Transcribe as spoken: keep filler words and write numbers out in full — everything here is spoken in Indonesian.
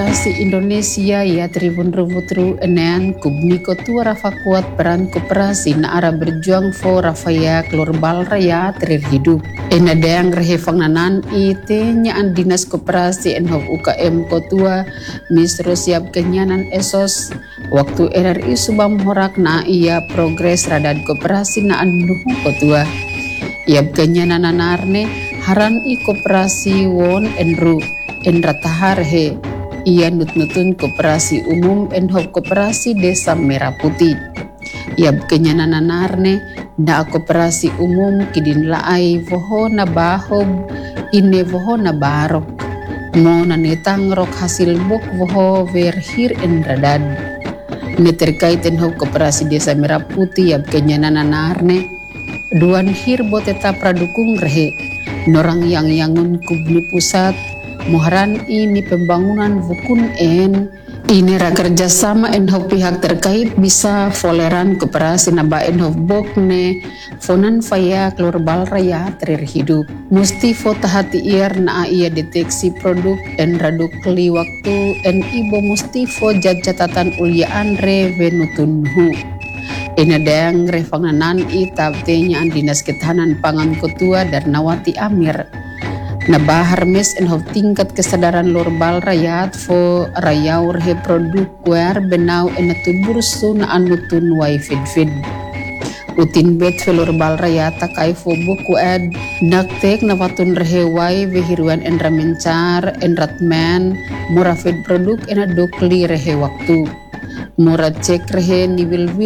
Koperasi Indonesia ya Tribun Ruvutru enen kubni kotua Rafa kuat peran koperasi na ara berjuang fo Rafaya Klorbal Raya terir hidup. Ena deang rehefang nanan ite nyaan dinas koperasi enhov U K M kotua misro siap kenyanan esos waktu R R I subam horak na ia progres radad koperasi na anuhu kotua. Iab kenyanan nanarne haran i koperasi won enru enratahar he. Ia nut-nutun koperasi umum enhop koperasi desa Merah Putih. Ia kenyanan nanarne da koperasi umum kidin laai voho na bahob ine voho na barok. Mo nanetang rok hasil bok voho verhir enradad. Ne terkait enhop koperasi desa Merah Putih ia kenyanan nanarne duan hir boteta pradukung rehe. Norang yang yangun kubni pusat muharan ini pembangunan vukun en ini ra kerjasama enhov pihak terkait bisa foleran koperasi naba enhov bokne fonan faya Klorbal Raya terir hidup musti fota hati iar na ia deteksi produk en raduk li waktu en ibo musti fo jajatatan uliaan re venutunhu. Ina deang refanganan itabtenya dinas ketahanan pangan kotua Darnawati Amir. Nabahar mes enhov tingkat kesadaran Klorbal Raya fo rayaur he produk kuar benau enatubur sun anutun wai fid-fid. Utin bet fe Klorbal Raya takai fo buku ed naktek nawatun rehe wai vehiruan enra mencar enratmen murafid produk enadukli rehe waktu. Murad cek rehe nibil